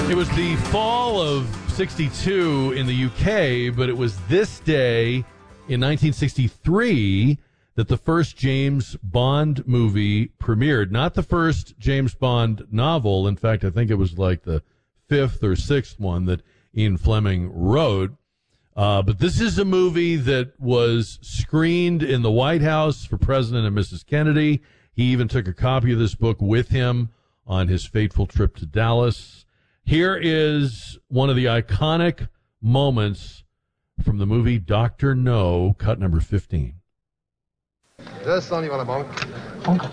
It was the fall of 62 in the UK, but it was this day in 1963 that the first James Bond movie premiered. Not the first James Bond novel. In fact, I think it was like the fifth or sixth one that Ian Fleming wrote. But this is a movie that was screened in the White House for President and Mrs. Kennedy. He even took a copy of this book with him on his fateful trip to Dallas. Here is one of the iconic moments from the movie Dr. No, cut number 15. Deux cents livres à la banque.